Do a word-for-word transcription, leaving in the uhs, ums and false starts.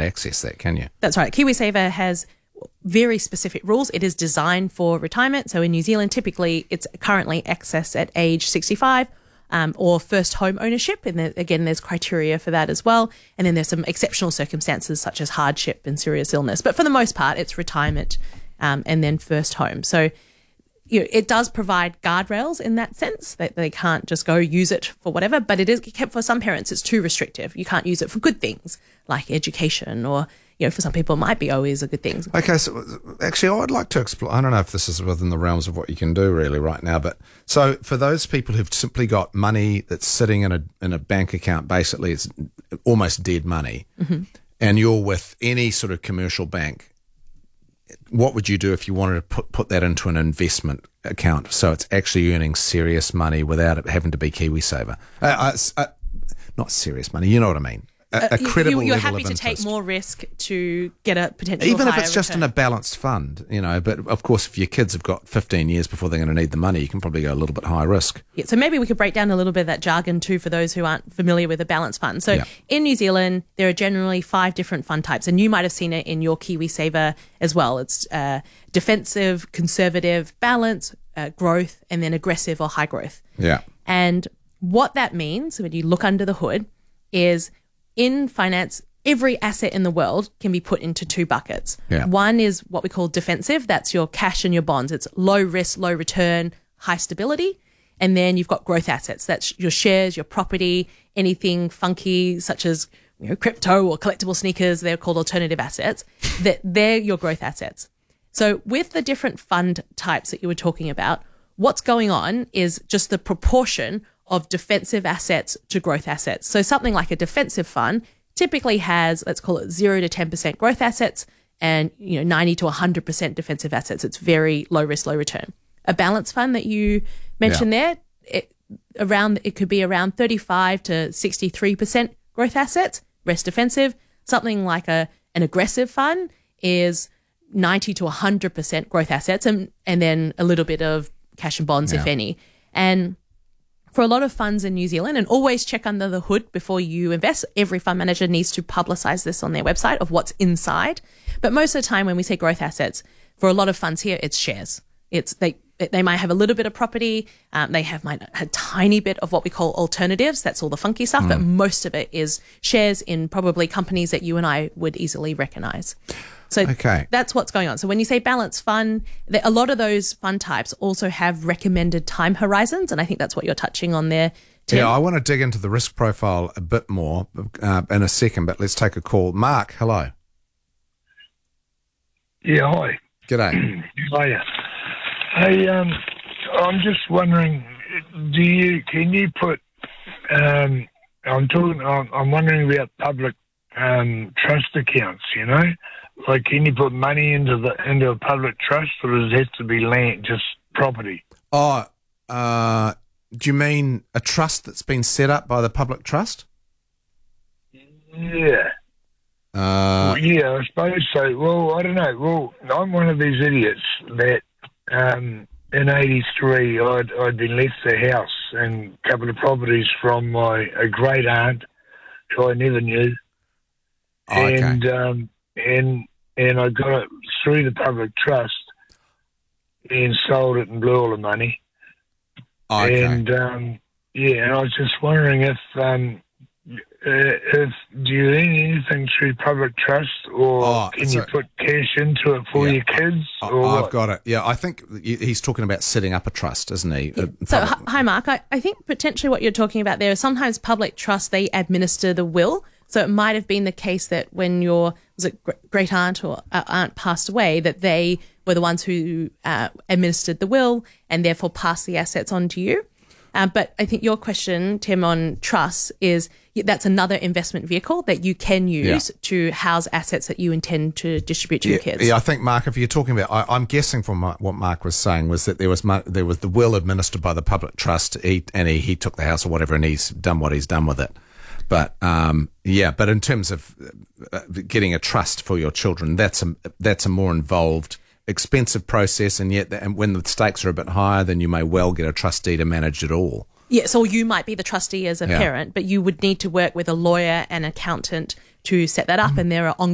access that, can you? That's right. KiwiSaver has very specific rules. It is designed for retirement. So in New Zealand, typically it's currently accessed at age sixty-five um, or first home ownership. And there, again, there's criteria for that as well. And then there's some exceptional circumstances such as hardship and serious illness. But for the most part, it's retirement um, and then first home. So you know, it does provide guardrails in that sense that they can't just go use it for whatever, but it is kept for some parents, it's too restrictive. You can't use it for good things like education or, you know, for some people it might be always a good thing. Okay, so actually I'd like to explore, I don't know if this is within the realms of what you can do really right now, but so for those people who've simply got money that's sitting in a in a bank account, basically it's almost dead money, mm-hmm. and you're with any sort of commercial bank, what would you do if you wanted to put, put that into an investment account so it's actually earning serious money without it having to be KiwiSaver? Uh, uh, uh, not serious money, you know what I mean. A, a credible you, you're level happy of to take interest. more risk to get a potential even if higher it's just return. in a balanced fund, you know. But of course, if your kids have got fifteen years before they're going to need the money, you can probably go a little bit higher risk. Yeah, so maybe we could break down a little bit of that jargon too for those who aren't familiar with a balanced fund. So Yeah. in New Zealand, there are generally five different fund types, and you might have seen it in your KiwiSaver as well. It's uh, defensive, conservative, balance, uh, growth, and then aggressive or high growth. Yeah. And what that means when you look under the hood is in finance, every asset in the world can be put into two buckets. Yeah. One is what we call defensive. That's your cash and your bonds. It's low risk, low return, high stability. And then you've got growth assets. That's your shares, your property, anything funky such as you know, crypto or collectible sneakers. They're called alternative assets. That they're your growth assets. So with the different fund types that you were talking about, what's going on is just the proportion of defensive assets to growth assets. So something like a defensive fund typically has, let's call it zero to ten percent growth assets and, you know, ninety to one hundred percent defensive assets. It's very low risk, low return. A balanced fund that you mentioned Yeah. there, it, around, it could be around thirty-five to sixty-three percent growth assets, rest defensive. Something like a, an aggressive fund is ninety to one hundred percent growth assets and, and then a little bit of cash and bonds, Yeah. if any. And for a lot of funds in New Zealand, and always check under the hood before you invest. Every fund manager needs to publicize this on their website of what's inside. But most of the time when we say growth assets, for a lot of funds here, it's shares. It's they they might have a little bit of property. Um, they have might a tiny bit of what we call alternatives. That's all the funky stuff. Mm. But most of it is shares in probably companies that you and I would easily recognize. So Okay. that's what's going on. So when you say balanced fund, a lot of those fund types also have recommended time horizons, and I think that's what you're touching on there, Tim. Yeah, I want to dig into the risk profile a bit more uh, in a second, but let's take a call. Mark, hello. Yeah, hi. G'day. Hiya. Hey, um, I'm just wondering, do you can you put? Um, I'm talking. I'm, I'm wondering about public um, trust accounts. You know, like can you put money into the into a public trust, or does it have to be land, just property? Oh, uh, do you mean a trust that's been set up by the public trust? Yeah. Uh, Well, yeah, I suppose so. Well, I don't know. Well, I'm one of these idiots that um, in eighty-three I'd, I'd been left the house and a couple of properties from my a great aunt who I never knew. oh, okay. And, um, and, and I got it through the public trust and sold it and blew all the money. Oh, okay. And, um, yeah, and I was just wondering if... Um, Uh, if do you need anything through public trust, or Oh, can so- you put cash into it for Yeah. your kids? I- Or I've what? got it. Yeah, I think he- he's talking about setting up a trust, isn't he? Uh, So, public- hi- hi, Mark. I, I think potentially what you're talking about there is sometimes public trust, they administer the will. So it might have been the case that when your was it great aunt or uh, aunt passed away, that they were the ones who uh, administered the will and therefore passed the assets on to you. Uh, but I think your question, Tim, on trust is that's another investment vehicle that you can use Yeah. to house assets that you intend to distribute to yeah, your kids. yeah, I think Mark, if you're talking about, I, I'm guessing from my, what Mark was saying was that there was mo- there was the will administered by the public trust, he, and he, he took the house or whatever, and he's done what he's done with it. But um, yeah, but in terms of uh, getting a trust for your children, that's a that's a more involved, expensive process, and yet, and when the stakes are a bit higher, then you may well get a trustee to manage it all. Yes, or you might be the trustee as a Yeah. parent, but you would need to work with a lawyer and accountant to set that up, and there are